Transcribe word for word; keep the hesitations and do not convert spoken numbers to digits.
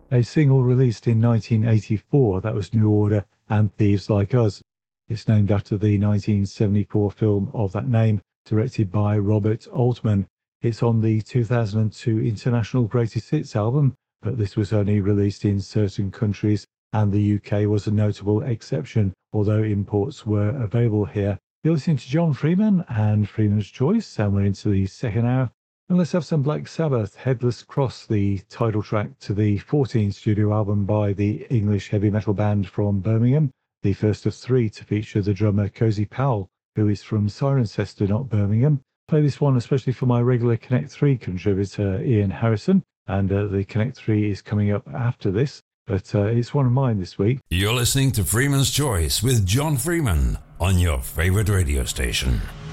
a single released in nineteen eighty-four. That was New Order and Thieves Like Us. It's named after the nineteen seventy-four film of that name, directed by Robert Altman. It's on the two thousand two International Greatest Hits album, but this was only released in certain countries, and the U K was a notable exception, although imports were available here. You're listening to John Freeman and Freeman's Choice, and we're into the second hour. And let's have some Black Sabbath, Headless Cross, the title track to the fourteenth studio album by the English heavy metal band from Birmingham, the first of three to feature the drummer Cozy Powell, who is from Cirencester, not Birmingham. Play this one especially for my regular Connect three contributor Ian Harrison, and uh, the Connect three is coming up after this, but uh, it's one of mine this week. You're listening to Freeman's Choice with John Freeman on your favorite radio station.